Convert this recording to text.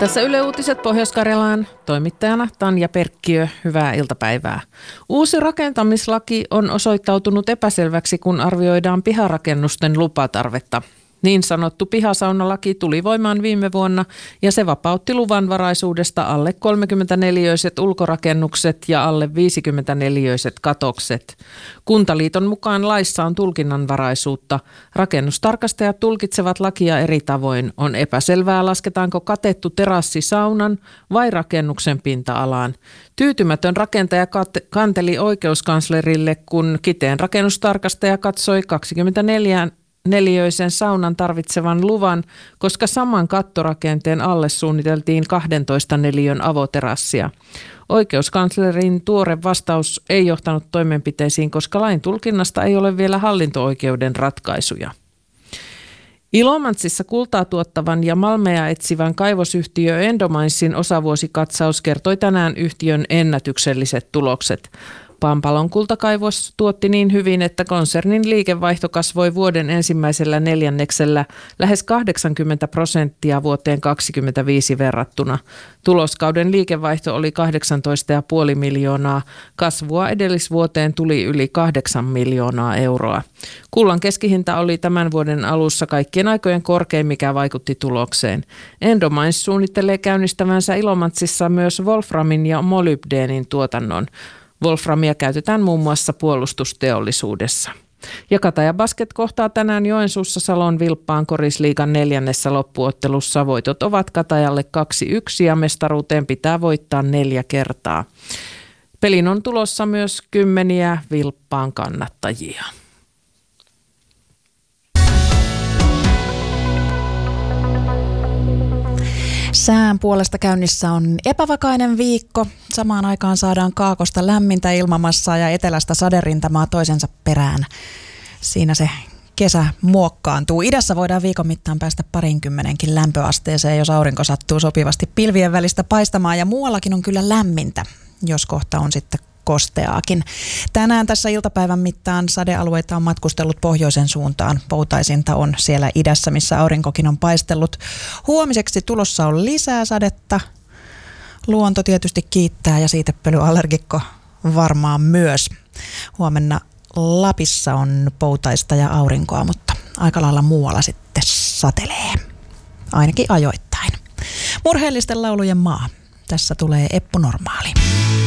Tässä Yle Uutiset Pohjois-Karjalaan, toimittajana Tanja Perkkiö, hyvää iltapäivää. Uusi rakentamislaki on osoittautunut epäselväksi, kun arvioidaan piharakennusten lupatarvetta. Niin sanottu pihasaunalaki tuli voimaan viime vuonna ja se vapautti luvanvaraisuudesta alle 34-neliöiset ulkorakennukset ja alle 54-neliöiset katokset. Kuntaliiton mukaan laissa on tulkinnanvaraisuutta. Rakennustarkastajat tulkitsevat lakia eri tavoin. On epäselvää, lasketaanko katettu terassi saunan vai rakennuksen pinta-alaan. Tyytymätön rakentaja kanteli oikeuskanslerille, kun Kiteen rakennustarkastaja katsoi 24-neliöisen saunan tarvitsevan luvan, koska saman kattorakenteen alle suunniteltiin 12 neliön avoterassia. Oikeuskanslerin tuore vastaus ei johtanut toimenpiteisiin, koska lain tulkinnasta ei ole vielä hallinto-oikeuden ratkaisuja. Ilomantsissa kultaa tuottavan ja malmeja etsivän kaivosyhtiö Endominesin osavuosikatsaus kertoi tänään yhtiön ennätykselliset tulokset. Pampalon kultakaivos tuotti niin hyvin, että konsernin liikevaihto kasvoi vuoden ensimmäisellä neljänneksellä lähes 80% vuoteen 2025 verrattuna. Tuloskauden liikevaihto oli 18,5 miljoonaa. Kasvua edellisvuoteen tuli yli 8 miljoonaa euroa. Kullan keskihinta oli tämän vuoden alussa kaikkien aikojen korkein, mikä vaikutti tulokseen. Endomines suunnittelee käynnistävänsä Ilomantsissa myös wolframin ja molybdeenin tuotannon. Wolframia käytetään muun muassa puolustusteollisuudessa. Ja Kataja Basket kohtaa tänään Joensuussa Salon Vilppaan Korisliigan 4. loppuottelussa. Voitot ovat Katajalle 2-1 ja mestaruuteen pitää voittaa 4 kertaa. Pelin on tulossa myös 10 Vilppaan kannattajia. Sään puolesta käynnissä on epävakainen viikko. Samaan aikaan saadaan kaakosta lämmintä ilmamassaa ja etelästä saderintamaa toisensa perään. Siinä se kesä muokkaantuu. Idässä voidaan viikon mittaan päästä 20 lämpöasteeseen, jos aurinko sattuu sopivasti pilvien välistä paistamaan. Ja muuallakin on kyllä lämmintä, jos kohta on sitten kosteaakin. Tänään tässä iltapäivän mittaan sadealueita on matkustellut pohjoisen suuntaan. Poutaisinta on siellä idässä, missä aurinkokin on paistellut. Huomiseksi tulossa on lisää sadetta. Luonto tietysti kiittää ja siitepölyallergikko varmaan myös. Huomenna Lapissa on poutaista ja aurinkoa, mutta aika lailla muualla sitten satelee. Ainakin ajoittain. Murheellisten laulujen maa. Tässä tulee Eppu Normaali.